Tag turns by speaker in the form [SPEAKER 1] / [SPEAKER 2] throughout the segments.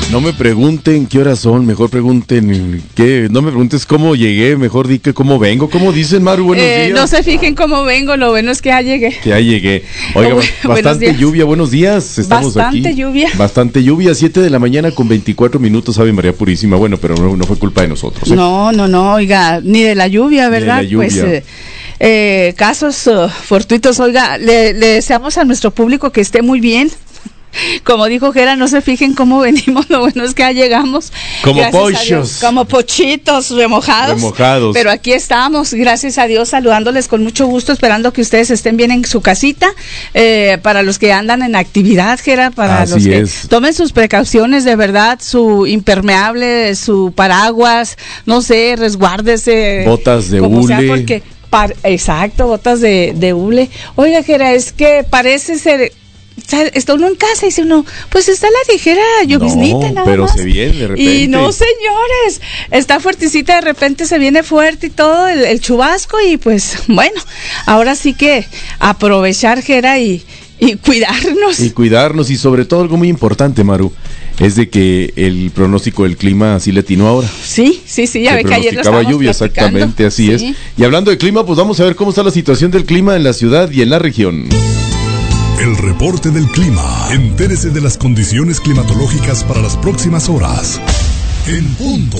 [SPEAKER 1] No me pregunten qué horas son, mejor pregunten qué. No me preguntes cómo llegué, mejor di que cómo vengo. ¿Cómo dicen, Maru? Buenos días.
[SPEAKER 2] No se fijen cómo vengo, lo bueno es que ya llegué.
[SPEAKER 1] Que ya llegué. Oiga, bastante lluvia, buenos días. Estamos
[SPEAKER 2] bastante
[SPEAKER 1] aquí.
[SPEAKER 2] Lluvia.
[SPEAKER 1] Bastante lluvia, 7 de la mañana con 24 minutos, Ave María Purísima. Bueno, pero no fue culpa de nosotros.
[SPEAKER 2] No, oiga, ni de la lluvia, ¿verdad?
[SPEAKER 1] Ni de la lluvia.
[SPEAKER 2] Pues casos fortuitos, oiga, le deseamos a nuestro público que esté muy bien. Como dijo Jera, no se fijen cómo venimos, lo bueno es que ya llegamos.
[SPEAKER 1] Como pollos.
[SPEAKER 2] Como pochitos remojados. Pero aquí estamos, gracias a Dios, saludándoles con mucho gusto, esperando que ustedes estén bien en su casita. Para los que andan en actividad, Jera, para
[SPEAKER 1] Así
[SPEAKER 2] los que
[SPEAKER 1] es.
[SPEAKER 2] tomen sus precauciones, de verdad, su impermeable, su paraguas, no sé, resguárdese.
[SPEAKER 1] Botas de
[SPEAKER 2] como
[SPEAKER 1] hule.
[SPEAKER 2] sea, porque exacto, botas de hule. Oiga, Jera, es que parece ser... Está uno en casa y dice uno, pues está la ligera lloviznita, nada
[SPEAKER 1] pero
[SPEAKER 2] más.
[SPEAKER 1] Se viene de repente.
[SPEAKER 2] Y no, señores, está fuertecita, de repente se viene fuerte y todo el chubasco y pues bueno, ahora sí que aprovechar, Jera, y cuidarnos.
[SPEAKER 1] Y sobre todo algo muy importante, Maru, es de que el pronóstico del clima sí le atinó ahora.
[SPEAKER 2] Sí, ya ve que ayer lo estábamos
[SPEAKER 1] lluvia,
[SPEAKER 2] platicando.
[SPEAKER 1] exactamente, así es. Y hablando de clima, pues vamos a ver cómo está la situación del clima en la ciudad y en la región.
[SPEAKER 3] El reporte del clima. Entérese de las condiciones climatológicas para las próximas horas. En punto.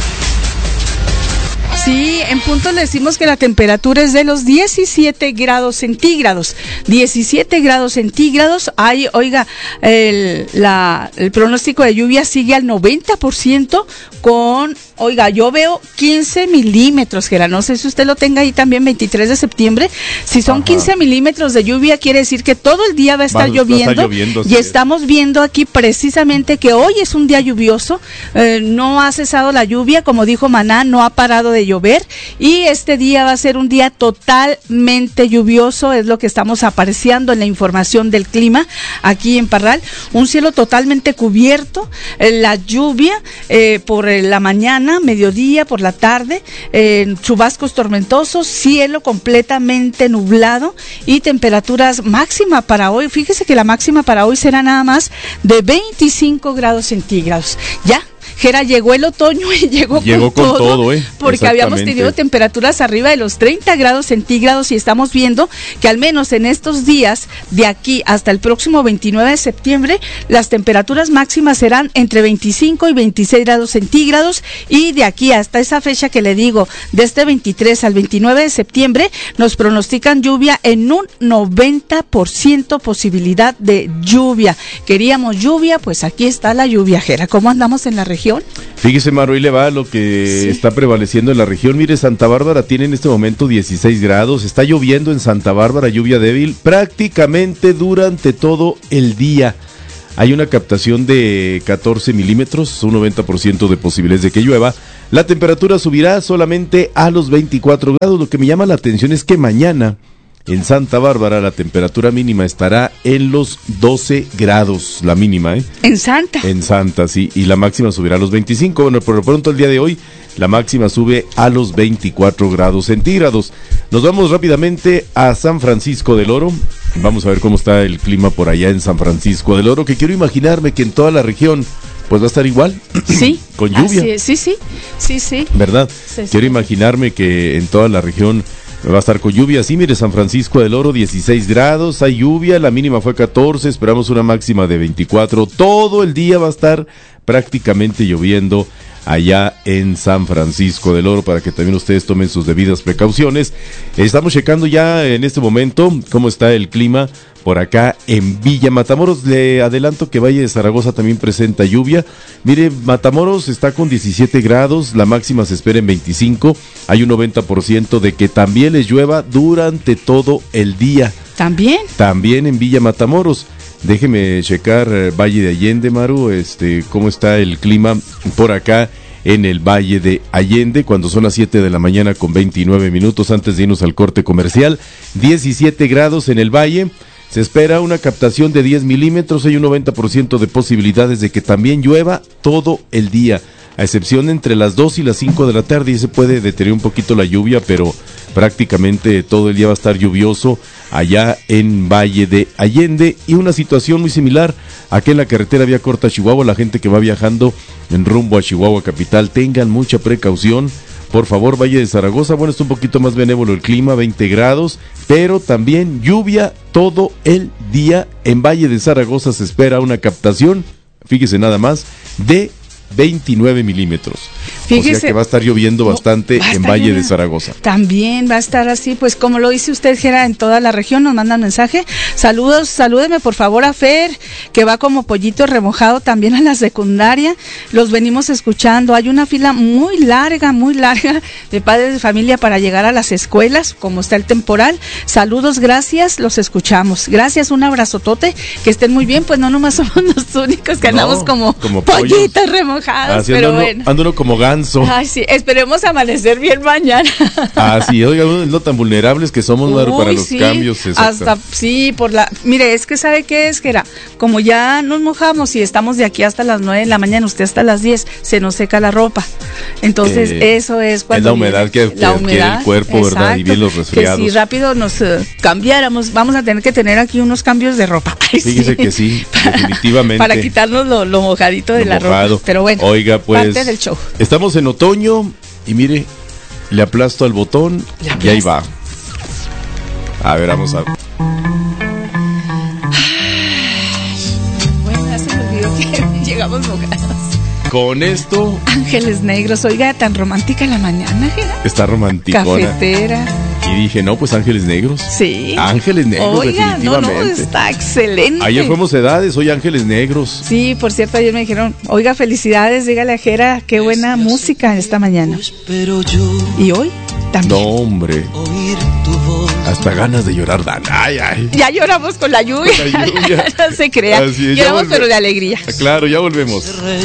[SPEAKER 2] Sí, en punto le decimos que la temperatura es de los 17 grados centígrados. 17 grados centígrados. Hay, oiga, el pronóstico de lluvia sigue al 90% con, oiga, yo veo 15 milímetros, Gera. No sé si usted lo tenga ahí también, 23 de septiembre. Si son 15 milímetros de lluvia, quiere decir que todo el día va a estar lloviendo. Y estamos viendo aquí precisamente que hoy es un día lluvioso. No ha cesado la lluvia, como dijo Maná, no ha parado de llover. Y este día va a ser un día totalmente lluvioso, es lo que estamos apreciando en la información del clima aquí en Parral. Un cielo totalmente cubierto, la lluvia por la mañana, mediodía, por la tarde, chubascos tormentosos, cielo completamente nublado y temperaturas máxima para hoy. Fíjese que la máxima para hoy será nada más de 25 grados centígrados. Ya. Jera, llegó el otoño y llegó con todo, porque habíamos tenido temperaturas arriba de los 30 grados centígrados y estamos viendo que al menos en estos días, de aquí hasta el próximo 29 de septiembre, las temperaturas máximas serán entre 25 y 26 grados centígrados y de aquí hasta esa fecha que le digo, de este 23 al 29 de septiembre, nos pronostican lluvia en un 90% posibilidad de lluvia. Queríamos lluvia, pues aquí está la lluvia, Jera. ¿Cómo andamos en la región?
[SPEAKER 1] Fíjese, Maru, ahí le va lo que está prevaleciendo en la región. Mire, Santa Bárbara tiene en este momento 16 grados, está lloviendo en Santa Bárbara, lluvia débil, prácticamente durante todo el día. Hay una captación de 14 milímetros, un 90% de posibilidades de que llueva. La temperatura subirá solamente a los 24 grados. Lo que me llama la atención es que mañana en Santa Bárbara la temperatura mínima estará en los 12 grados, la mínima,
[SPEAKER 2] En Santa.
[SPEAKER 1] En Santa, sí, y la máxima subirá a los 25. Bueno, por lo pronto el día de hoy la máxima sube a los 24 grados centígrados. Nos vamos rápidamente a San Francisco del Oro. Vamos a ver cómo está el clima por allá en San Francisco del Oro, que quiero imaginarme que en toda la región pues va a estar igual.
[SPEAKER 2] Sí.
[SPEAKER 1] Con lluvia.
[SPEAKER 2] Sí.
[SPEAKER 1] ¿Verdad?
[SPEAKER 2] Sí.
[SPEAKER 1] Quiero imaginarme que en toda la región va a estar con lluvia. Sí, mire, San Francisco del Oro, 16 grados, hay lluvia, la mínima fue 14, esperamos una máxima de 24. Todo el día va a estar prácticamente lloviendo allá en San Francisco del Oro, para que también ustedes tomen sus debidas precauciones. Estamos checando ya en este momento cómo está el clima por acá en Villa Matamoros. Le adelanto que Valle de Zaragoza también presenta lluvia. Mire, Matamoros está con 17 grados, la máxima se espera en 25. Hay un 90% de que también les llueva durante todo el día. También en Villa Matamoros. Déjeme checar Valle de Allende, Maru, cómo está el clima por acá en el Valle de Allende, cuando son las 7 de la mañana con 29 minutos antes de irnos al corte comercial. 17 grados en el Valle. Se espera una captación de 10 milímetros, hay un 90% de posibilidades de que también llueva todo el día, a excepción entre las 2 y las 5 de la tarde, y se puede detener un poquito la lluvia, pero prácticamente todo el día va a estar lluvioso allá en Valle de Allende, y una situación muy similar aquí en la carretera vía corta Chihuahua. La gente que va viajando en rumbo a Chihuahua capital, tengan mucha precaución. Por favor, Valle de Zaragoza, bueno, está un poquito más benévolo el clima, 20 grados, pero también lluvia todo el día. En Valle de Zaragoza se espera una captación, fíjese nada más, de 29 milímetros. Fíjese, o sea que va a estar lloviendo bastante en Valle de Zaragoza.
[SPEAKER 2] También va a estar así, pues como lo dice usted, Gera, en toda la región. Nos mandan mensaje. Saludos, salúdeme por favor a Fer, que va como pollito remojado también a la secundaria. Los venimos escuchando. Hay una fila muy larga de padres de familia para llegar a las escuelas, como está el temporal. Saludos, gracias, los escuchamos. Gracias, un abrazotote, que estén muy bien. Pues no nomás somos los únicos que andamos como pollitos remojados, así pero bueno.
[SPEAKER 1] Ando uno como ganso.
[SPEAKER 2] Ay, sí, esperemos amanecer bien mañana.
[SPEAKER 1] Sí, oiga, no tan vulnerables que somos para los cambios.
[SPEAKER 2] Exacto. Hasta, sí, mire, es que ¿sabe qué es, Gera? Como ya nos mojamos y estamos de aquí hasta las 9 de la mañana, usted hasta las 10, se nos seca la ropa. Entonces, eso es cuando...
[SPEAKER 1] Es la humedad que adquiere el cuerpo, exacto, ¿verdad? Y bien los resfriados.
[SPEAKER 2] Que si rápido nos cambiáramos, vamos a tener que tener aquí unos cambios de ropa.
[SPEAKER 1] Ay, fíjese que sí, definitivamente.
[SPEAKER 2] Para quitarnos lo mojadito de la ropa. Pero bueno,
[SPEAKER 1] oiga, pues,
[SPEAKER 2] parte del show.
[SPEAKER 1] Estamos en otoño y mire, le aplasto al botón y ahí va. A ver, vamos a ver.
[SPEAKER 2] Bueno, ya se me olvidó que llegamos mojados.
[SPEAKER 1] Con esto...
[SPEAKER 2] Ángeles Negros, oiga, tan romántica la mañana, Gera.
[SPEAKER 1] Está romanticona.
[SPEAKER 2] Cafetera.
[SPEAKER 1] Y dije, no, pues Ángeles Negros.
[SPEAKER 2] Sí.
[SPEAKER 1] Ángeles Negros,
[SPEAKER 2] oiga,
[SPEAKER 1] definitivamente.
[SPEAKER 2] No, está excelente.
[SPEAKER 1] Ayer fuimos edades, hoy Ángeles Negros.
[SPEAKER 2] Sí, por cierto, ayer me dijeron, oiga, felicidades, dígale a Jera, qué buena música esta mañana. Y hoy también.
[SPEAKER 1] No, hombre. Hasta ganas de llorar dan. Ay.
[SPEAKER 2] Ya lloramos con la lluvia. No se crea. Lloramos, pero de alegría.
[SPEAKER 1] Claro, ya volvemos.